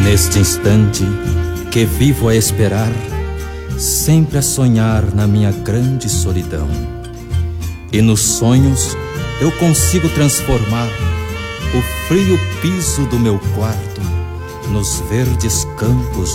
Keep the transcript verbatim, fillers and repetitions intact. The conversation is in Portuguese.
Neste instante que vivo a esperar, sempre a sonhar na minha grande solidão. E nos sonhos eu consigo transformar o frio piso do meu quarto nos verdes campos